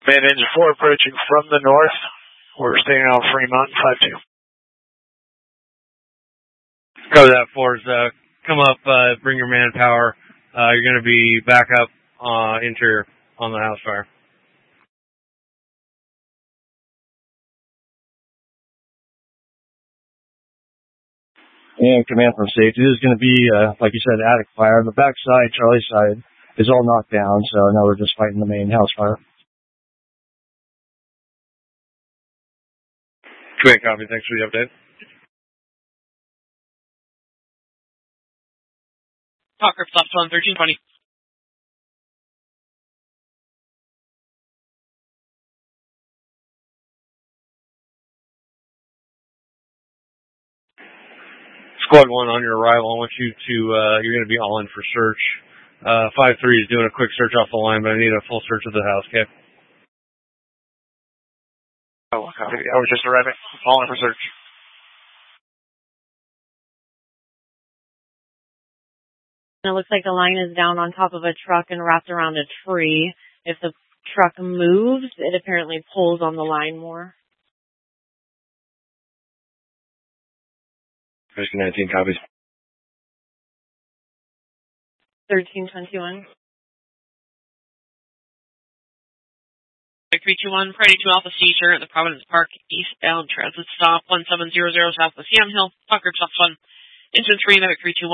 Man engine 4 approaching from the north. We're staying on Fremont 5-2. Cover that, Force. Come up, bring your manpower. You're going to be back up interior on the house fire. And command from safety. This is going to be, like you said, attic fire. The back side, Charlie's side, is all knocked down, so now we're just fighting the main house fire. Great copy. Thanks for the update. Talker, plus 1320. Squad 1 on your arrival. I want you to, you're going to be all in for search. 5-3 is doing a quick search off the line, but I need a full search of the house, okay? Oh, copy. I was just arriving. All in for search. It looks like the line is down on top of a truck and wrapped around a tree. If the truck moves, it apparently pulls on the line more. Rescue 19 copies. 1321. Victory 21, Friday 2 Alpha Seizure at the Providence Park eastbound transit stop 1700 south of Sam Hill. Talker, plus 1. Engine 3, Victory 21.